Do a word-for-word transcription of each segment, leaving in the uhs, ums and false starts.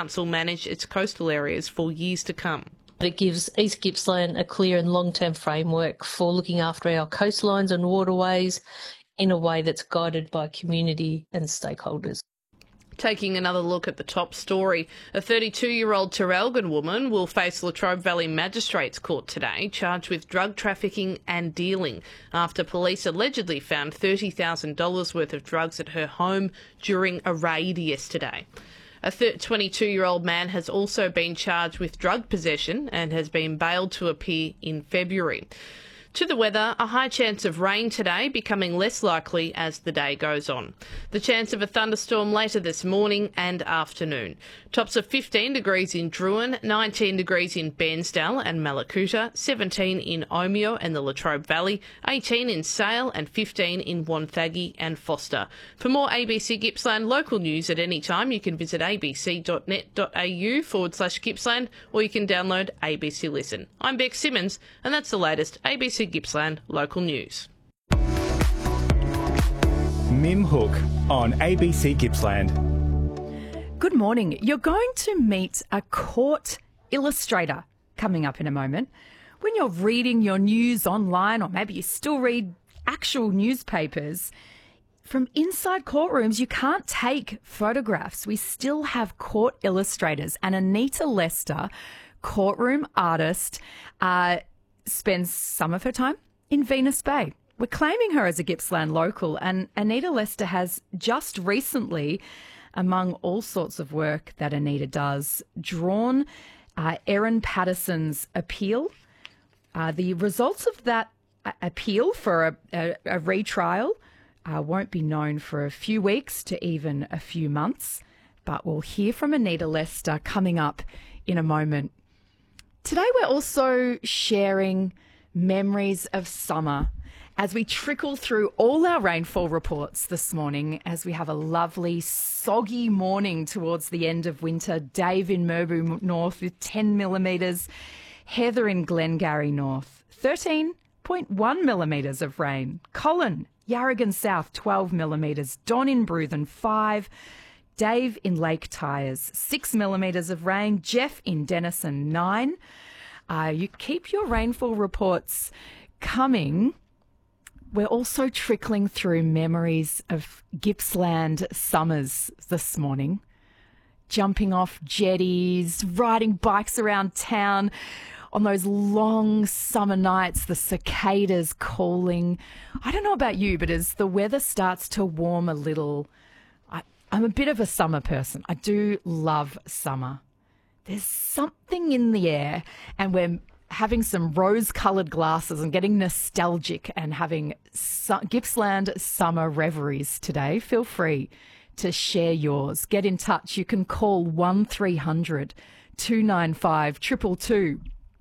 Council manage its coastal areas for years to come. It gives East Gippsland a clear and long-term framework for looking after our coastlines and waterways in a way that's guided by community and stakeholders. Taking another look at the top story, a thirty-two-year-old Traralgon woman will face Latrobe Valley Magistrates Court today, charged with drug trafficking and dealing, after police allegedly found thirty thousand dollars worth of drugs at her home during a raid yesterday. A twenty-two-year-old man has also been charged with drug possession and has been bailed to appear in February. To the weather, a high chance of rain today, becoming less likely as the day goes on. The chance of a thunderstorm later this morning and afternoon. Tops of fifteen degrees in Druin, nineteen degrees in Bairnsdale and Mallacoota, seventeen in Omeo and the Latrobe Valley, eighteen in Sale and fifteen in Wonthaggi and Foster. For more A B C Gippsland local news at any time, you can visit abc.net.au forward slash Gippsland, or you can download A B C Listen. I'm Beck Simmons, and that's the latest A B C Gippsland local news. Mim Hook on A B C Gippsland. Good morning. You're going to meet a court illustrator coming up in a moment. When you're reading your news online, or maybe you still read actual newspapers, from inside courtrooms, you can't take photographs. We still have court illustrators, and Anita Lester, courtroom artist, uh, spends some of her time in Venus Bay. We're claiming her as a Gippsland local, and Anita Lester has just recently, among all sorts of work that Anita does, drawn uh, Erin Patterson's appeal. Uh, the results of that uh, appeal for a, a, a retrial uh, won't be known for a few weeks to even a few months, but we'll hear from Anita Lester coming up in a moment. Today we're also sharing memories of summer as we trickle through all our rainfall reports this morning, as we have a lovely soggy morning towards the end of winter. Dave in Merbau North with ten millimetres, Heather in Glengarry North, thirteen point one millimetres of rain, Colin, Yarragon South, twelve millimetres, Don in Bruthen, five, Dave in Lake Tyers, six millimetres of rain. Jeff in Denison, nine. Uh, you keep your rainfall reports coming. We're also trickling through memories of Gippsland summers this morning. Jumping off jetties, riding bikes around town on those long summer nights, the cicadas calling. I don't know about you, but as the weather starts to warm a little, I'm a bit of a summer person. I do love summer. There's something in the air, and we're having some rose-coloured glasses and getting nostalgic and having su- Gippsland summer reveries today. Feel free to share yours. Get in touch. You can call one three hundred two nine five two two two.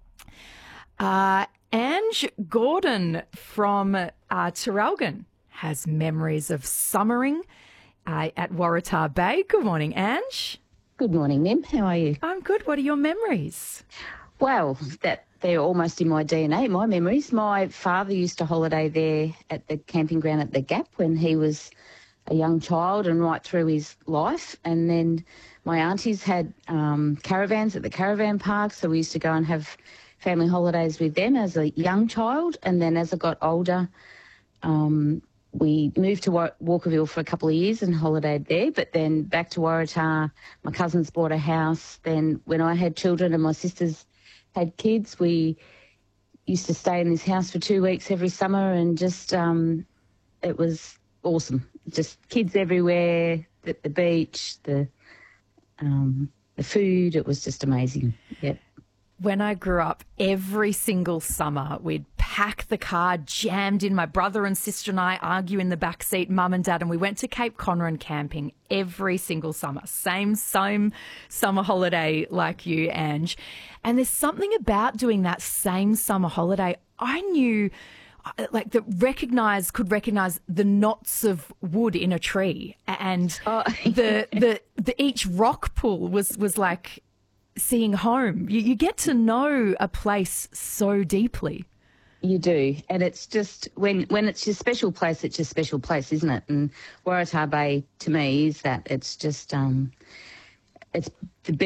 Uh, Ange Gordon from uh, Traralgon has memories of summering Uh, at Waratah Bay. Good morning, Ange. Good morning, Mim. How are you? I'm good. What are your memories? Well, that they're almost in my D N A, my memories. My father used to holiday there at the camping ground at the Gap when he was a young child and right through his life. And then my aunties had um, caravans at the caravan park, so we used to go and have family holidays with them as a young child. And then as I got older, um, we moved to Walkerville for a couple of years and holidayed there, but then back to Waratah. My cousins bought a house. Then when I had children and my sisters had kids, we used to stay in this house for two weeks every summer, and just um, it was awesome. Just kids everywhere, the, the beach, the um, the food. It was just amazing. Yep. When I grew up, every single summer we'd pack the car, jammed in, my brother and sister and I argue in the back seat, mum and dad, and we went to Cape Conarin camping every single summer. Same, same summer holiday like you, Ange. And there's something about doing that same summer holiday. I knew, like, that recognize, could recognize the knots of wood in a tree, and oh. the, the, the, each rock pool was, was like seeing home. You, you get to know a place so deeply. You do, and it's just when when it's your special place, it's your special place, isn't it? And Waratah Bay to me is that. It's just um, it's the best.